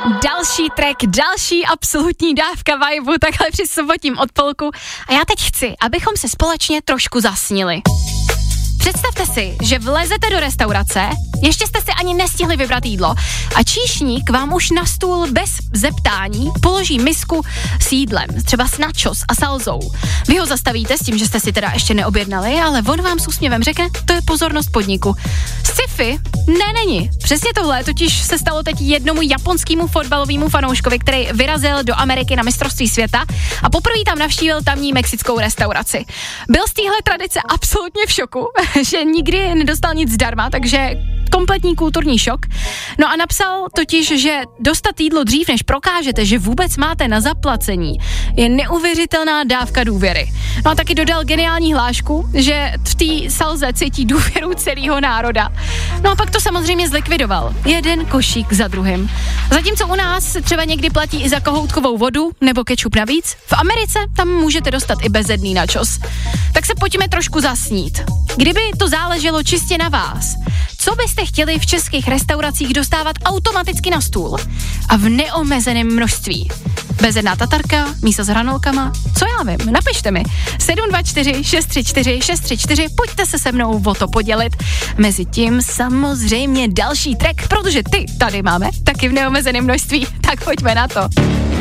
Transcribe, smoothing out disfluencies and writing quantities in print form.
Další track, další absolutní dávka vibu takhle při sobotním odpolku. A já teď chci, abychom se společně trošku zasnili. Představte si, že vlezete do restaurace, ještě jste si ani nestihli vybrat jídlo a číšník vám už na stůl bez zeptání položí misku s jídlem, třeba s nachos a salzou. Vy ho zastavíte s tím, že jste si teda ještě neobjednali, ale on vám s úsměvem řekne, to je pozornost podniku. Sci-fi? Ne, není. Přesně tohle totiž se stalo teď jednomu japonskému fotbalovému fanouškovi, který vyrazil do Ameriky na mistrovství světa a poprvé tam navštívil tamní mexickou restauraci. Byl z téhle tradice absolutně v šoku, že nikdy nedostal nic zdarma, takže kompletní kulturní šok. No a napsal totiž, že dostat jídlo dřív, než prokážete, že vůbec máte na zaplacení, je neuvěřitelná dávka důvěry. No a taky dodal geniální hlášku, že v té salze cítí důvěru celého národa. No a pak to samozřejmě zlikvidoval. Jeden košík za druhým. Zatímco u nás třeba někdy platí i za kohoutkovou vodu nebo kečup navíc, v Americe tam můžete dostat i bezedný načos. Tak se pojďme trošku zasnít. Kdyby to záleželo čistě na vás, co byste chtěli v českých restauracích dostávat automaticky na stůl a v neomezeném množství? Bezedná tatarka, mísa s hranolkama, co já vím, napište mi. 724 634 634, pojďte se se mnou o to podělit. Mezitím samozřejmě další track, protože ty tady máme taky v neomezeném množství, tak pojďme na to.